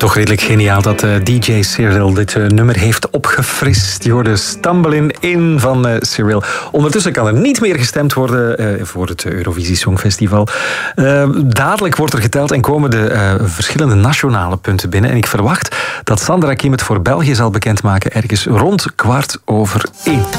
Toch redelijk geniaal dat DJ Cyril dit nummer heeft opgefrist. Je hoorde Stumbling In van Cyril. Ondertussen kan er niet meer gestemd worden voor het Eurovisie Songfestival. Dadelijk wordt er geteld en komen de verschillende nationale punten binnen. En ik verwacht dat Sandra Kim het voor België zal bekendmaken ergens rond 1:15.